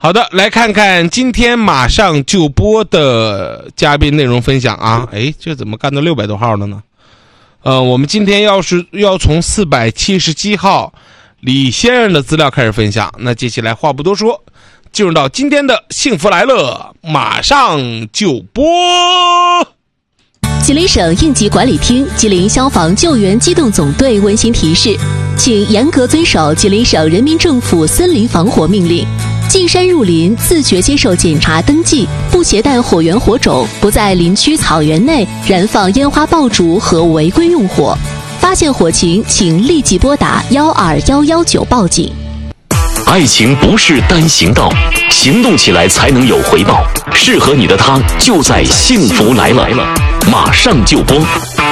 好的，来看看今天马上就播的嘉宾内容分享啊！哎，这怎么干到600多号了呢？我们今天要从477号李先生的资料开始分享。那接下来话不多说，进入到今天的幸福来了，马上就播。 吉林省应急管理厅、吉林消防救援机动总队温馨提示，请严格遵守吉林省人民政府森林防火命令。进山入林，自觉接受检查登记，不携带火源火种，不在林区草原内燃放烟花爆竹和违规用火。发现火情，请立即拨打12119报警。 爱情不是单行道，行动起来才能有回报。适合你的他就在幸福来了，马上就播。